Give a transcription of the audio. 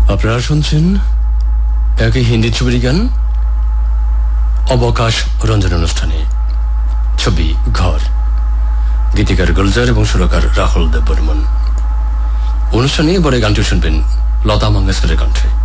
আপনারা শুনছেন একই হিন্দি ছবির গান অবকাশ রঞ্জন অনুষ্ঠানে। ছবি ঘর, গীতিকার গুলজার এবং সুরকার রাহুল দেব বর্মন। অনুষ্ঠানে এবারে গানটি শুনবেন লতা মঙ্গেশকরের কণ্ঠে।